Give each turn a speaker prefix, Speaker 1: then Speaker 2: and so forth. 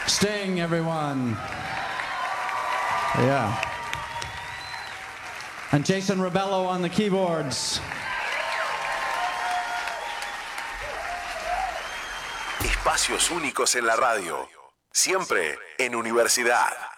Speaker 1: Sting, everyone. Yeah. And Jason Rebello on the keyboards.
Speaker 2: Espacios únicos en la radio. Siempre en Universidad.